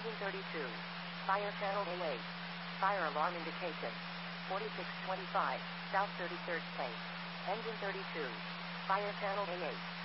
Engine 32. Fire channel A8. Fire alarm indication. 4625, South 33rd Place. Engine 32. Fire channel A8.